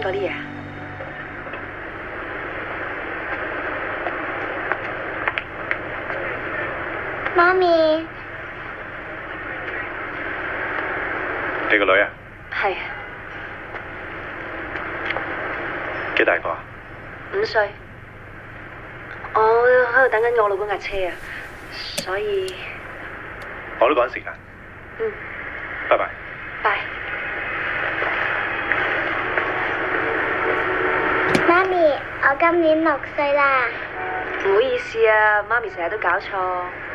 嗰啲嘢？ 媽咪， 你個女啊？ 係幾大個啊 ？5歲。我喺度等緊我老公架車啊，所以我都趕時間。 嗯， 拜拜。 拜。 媽咪，我今年6歲啦。 唔好意思啊，媽咪成日都搞錯。